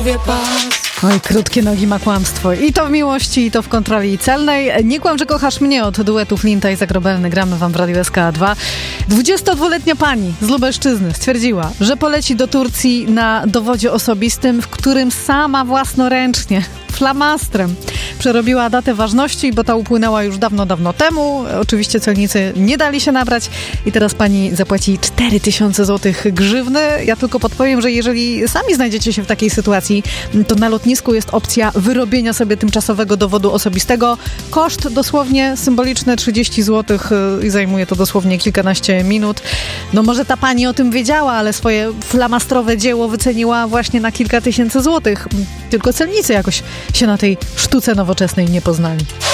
głowie pas. Oj, krótkie nogi ma kłamstwo. I to w miłości, i to w kontroli celnej. Nie kłam, że kochasz mnie od duetu Flinta i Zagrobelny. Gramy wam w Radiu SK2. 22-letnia pani z Lubelszczyzny stwierdziła, że poleci do Turcji na dowodzie osobistym, w którym sama własnoręcznie, flamastrem, przerobiła datę ważności, bo ta upłynęła już dawno temu. Oczywiście celnicy nie dali się nabrać i teraz pani zapłaci 4000 zł grzywny. Ja tylko podpowiem, że jeżeli sami znajdziecie się w takiej sytuacji, to na lotnisku jest opcja wyrobienia sobie tymczasowego dowodu osobistego. Koszt dosłownie symboliczny 30 zł i zajmuje to dosłownie kilkanaście minut. No może ta pani o tym wiedziała, ale swoje flamastrowe dzieło wyceniła właśnie na kilka tysięcy złotych. Tylko celnicy jakoś się na tej sztuce nowoczesnej nie poznali.